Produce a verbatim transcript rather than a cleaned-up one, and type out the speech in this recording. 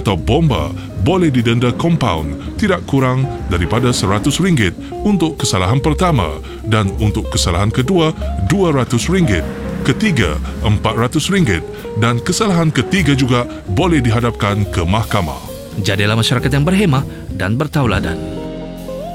atau bomba boleh didenda kompaun tidak kurang daripada seratus ringgit untuk kesalahan pertama dan untuk kesalahan kedua dua ratus ringgit, ketiga empat ratus ringgit dan kesalahan ketiga juga boleh dihadapkan ke mahkamah. Jadilah masyarakat yang berhemah dan bertauladan.